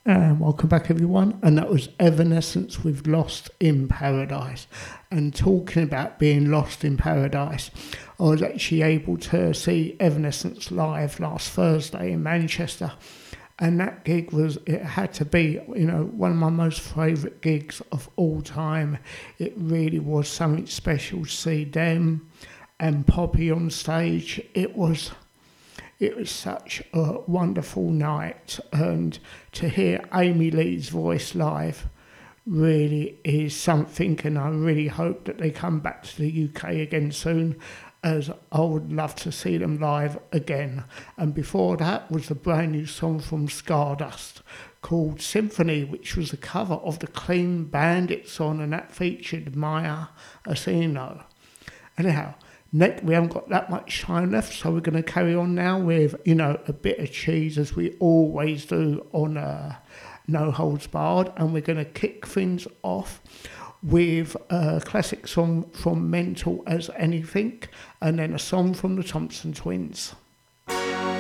Welcome back, everyone. And that was Evanescence with Lost in Paradise. And talking about being lost in paradise, I was actually able to see Evanescence live last Thursday in Manchester. And that gig it had to be, one of my most favourite gigs of all time. It really was something special to see them and Poppy on stage. It was such a wonderful night, and to hear Amy Lee's voice live really is something, and I really hope that they come back to the UK again soon, as I would love to see them live again. And before that was the brand new song from Stardust called Symphony, which was a cover of the Clean Bandit song, and that featured Maya Asino. Anyhow, next, we haven't got that much time left, so we're going to carry on now with, a bit of cheese, as we always do on No Holds Barred. And we're going to kick things off with a classic song from Mental as Anything, and then a song from the Thompson Twins.